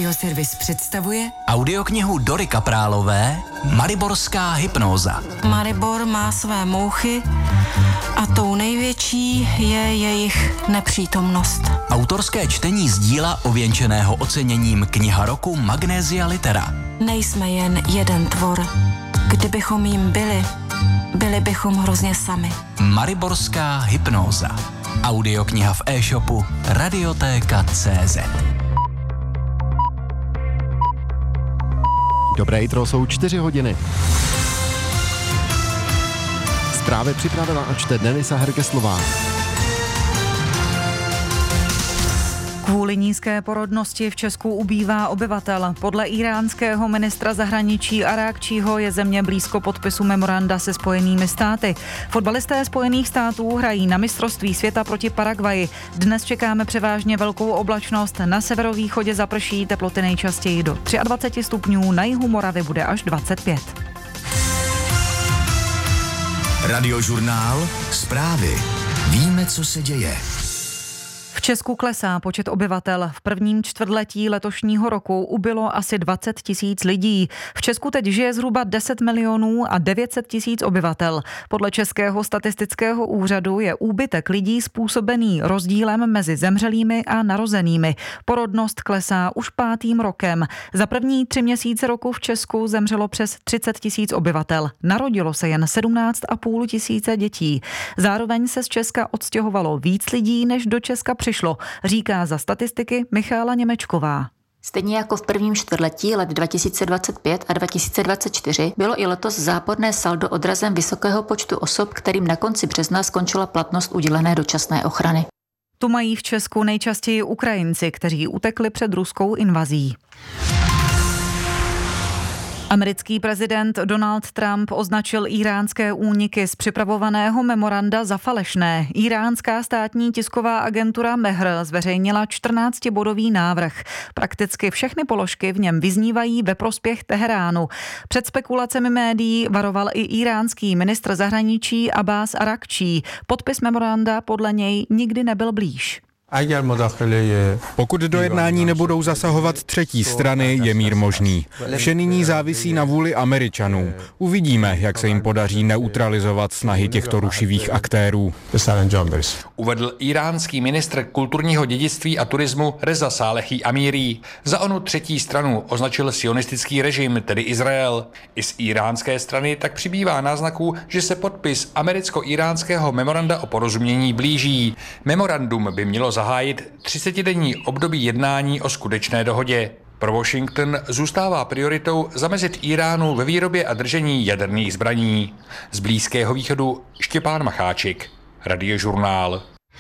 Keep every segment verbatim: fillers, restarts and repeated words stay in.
Audioservis představuje audioknihu Dory Kaprálové Mariborská hypnóza. Maribor má své mouchy a tou největší je jejich nepřítomnost. Autorské čtení z díla ověnčeného oceněním Kniha roku Magnesia Litera. Nejsme jen jeden tvor. Kdybychom jim byli, byli bychom hrozně sami. Mariborská hypnóza. Audiokniha v e-shopu Radiotéka tečka cé zet. Dobré jitro, jsou čtyři hodiny. Zprávy připravila a čte Denisa Hergeslová. Kvůli nízké porodnosti v Česku ubývá obyvatel. Podle íránského ministra zahraničí Arákčího je země blízko podpisu memoranda se Spojenými státy. Fotbalisté Spojených států hrají na mistrovství světa proti Paraguayi. Dnes čekáme převážně velkou oblačnost. Na severovýchodě zaprší, teploty nejčastěji do dvacet tři stupňů, na jihu Moravy bude až dvacet pět. Radiožurnál. Zprávy. Víme, co se děje. V Česku klesá počet obyvatel. V prvním čtvrtletí letošního roku ubylo asi dvacet tisíc lidí. V Česku teď žije zhruba deset milionů a devět set tisíc obyvatel. Podle Českého statistického úřadu je úbytek lidí způsobený rozdílem mezi zemřelými a narozenými. Porodnost klesá už pátým rokem. Za první tři měsíce roku v Česku zemřelo přes třicet tisíc obyvatel. Narodilo se jen sedmnáct a půl tisíce dětí. Zároveň se z Česka odstěhovalo víc lidí, než do Česka přišlo, říká za statistiky Michála Němečková. Stejně jako v prvním čtvrtletí let dva tisíce dvacet pět a dva tisíce dvacet čtyři bylo i letos záporné saldo odrazem vysokého počtu osob, kterým na konci března skončila platnost udělené dočasné ochrany. Tu mají v Česku nejčastěji Ukrajinci, kteří utekli před ruskou invazí. Americký prezident Donald Trump označil íránské úniky z připravovaného memoranda za falešné. Íránská státní tisková agentura Mehr zveřejnila čtrnáctibodový návrh. Prakticky všechny položky v něm vyznívají ve prospěch Teheránu. Před spekulacemi médií varoval i íránský ministr zahraničí Abbas Arakčí. Podpis memoranda podle něj nikdy nebyl blíž. Pokud do jednání nebudou zasahovat třetí strany, je mír možný. Vše nyní závisí na vůli Američanů. Uvidíme, jak se jim podaří neutralizovat snahy těchto rušivých aktérů. Uvedl íránský ministr kulturního dědictví a turismu Reza Salehi Amiri. Za onu třetí stranu označil sionistický režim, tedy Izrael. I z íránské strany tak přibývá náznaků, že se podpis americko-íránského memoranda o porozumění blíží. Memorandum by mělo zahájit třicetidenní období jednání o skutečné dohodě. Pro Washington zůstává prioritou zamezit Iránu ve výrobě a držení jaderných zbraní. Z Blízkého východu Štěpán Macháčik, Radiožurnál.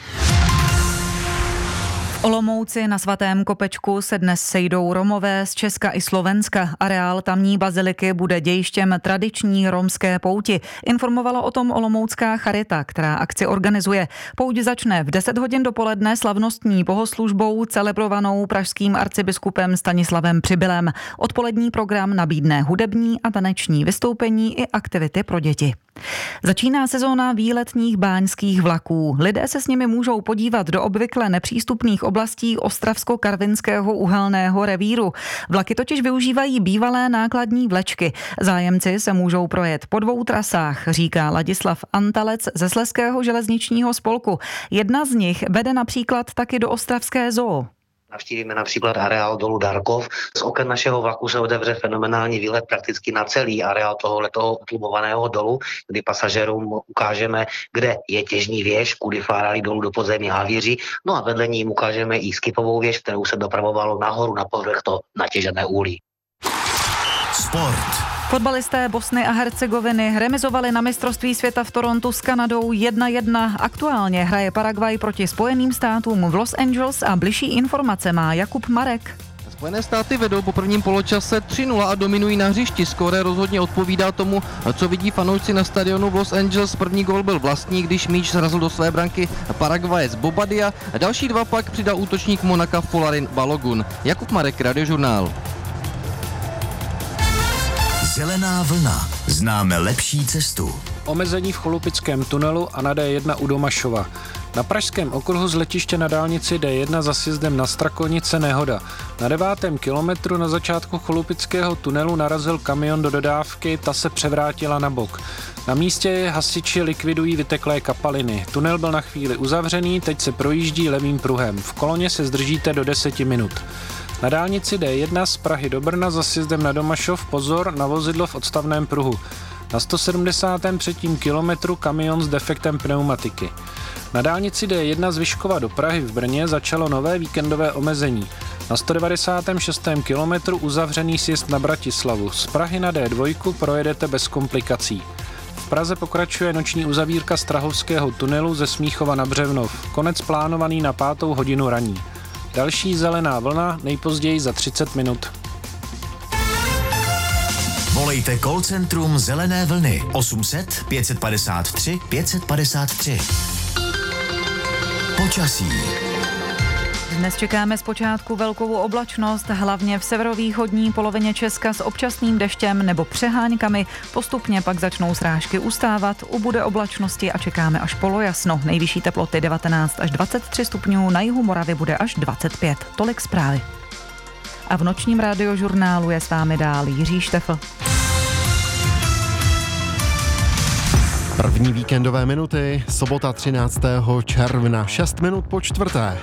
V Olomouci na Svatém Kopečku se dnes sejdou Romové z Česka i Slovenska. Areál tamní baziliky bude dějištěm tradiční romské pouti. Informovala o tom olomoucká charita, která akci organizuje. Pouť začne v deset hodin dopoledne slavnostní bohoslužbou celebrovanou pražským arcibiskupem Stanislavem Přibylem. Odpolední program nabídne hudební a taneční vystoupení i aktivity pro děti. Začíná sezóna výletních báňských vlaků. Lidé se s nimi můžou podívat do obvykle nepřístupných oblastí Ostravsko-Karvinského uhelného revíru. Vlaky totiž využívají bývalé nákladní vlečky. Zájemci se můžou projet po dvou trasách, říká Ladislav Antalec ze Slezského železničního spolku. Jedna z nich vede například taky do ostravské zoo. Navštívíme například areál dolu Darkov. Z oken našeho vlaku se otevře fenomenální výlet prakticky na celý areál tohoto utlumovaného dolu, kdy pasažérům ukážeme, kde je těžní věž, kudy fárali dolů do podzemí havíři. No a vedle ní ukážeme i skipovou věž, kterou se dopravovalo nahoru na povrch to natěžené úlí. Sport. Fotbalisté Bosny a Hercegoviny remizovali na mistrovství světa v Torontu s Kanadou jedna jedna. Aktuálně hraje Paraguay proti Spojeným státům v Los Angeles a bližší informace má Jakub Marek. Spojené státy vedou po prvním poločase tři nula a dominují na hřišti. Skóre rozhodně odpovídá tomu, co vidí fanoušci na stadionu v Los Angeles. První gól byl vlastní, když míč srazil do své branky Paraguayec Bobadia. Další dva pak přidal útočník Monaka Folarin Balogun. Jakub Marek, Radiožurnál. Zelená vlna. Známe lepší cestu. Omezení v Cholupickém tunelu a na D jedna u Domašova. Na pražském okruhu z letiště na dálnici D jedna za sjezdem na Strakonice nehoda. Na devátém kilometru na začátku Cholupického tunelu narazil kamion do dodávky, ta se převrátila na bok. Na místě hasiči likvidují vyteklé kapaliny. Tunel byl na chvíli uzavřený, teď se projíždí levým pruhem. V koloně se zdržíte do deseti minut. Na dálnici D jedna z Prahy do Brna za sjezdem na Domašov pozor na vozidlo v odstavném pruhu. Na sto sedmdesátém třetím kilometru kamion s defektem pneumatiky. Na dálnici D jedna z Vyškova do Prahy v Brně začalo nové víkendové omezení. Na sto devadesátém šestém kilometru uzavřený sjezd na Bratislavu. Z Prahy na D dva projedete bez komplikací. V Praze pokračuje noční uzavírka Strahovského tunelu ze Smíchova na Břevnov. Konec plánovaný na pátou hodinu raní. Další zelená vlna nejpozději za třicet minut. Volejte call centrum Zelené vlny osm set pět padesát tři pět padesát tři. Počasí. Dnes čekáme zpočátku velkou oblačnost, hlavně v severovýchodní polovině Česka s občasným deštěm nebo přeháňkami. Postupně pak začnou srážky ustávat, ubude oblačnosti a čekáme až polojasno. Nejvyšší teploty devatenáct až dvacet tři stupňů, na jihu Moravy bude až dvacet pět. Tolik zprávy. A v nočním radiožurnálu je s vámi dál Jiří Štefl. První víkendové minuty, sobota třináctého června, šest minut po čtvrté.